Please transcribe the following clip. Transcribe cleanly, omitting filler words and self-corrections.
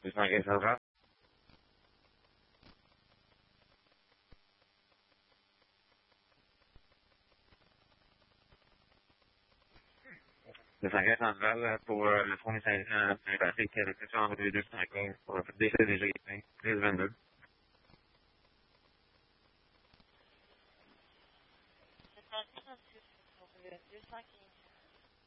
215 central. Le 5 central pour le soin sympathique, réflexion entre les deux encore pour le décès déjà éteint, 13-22. C'est un 36 pour le 215.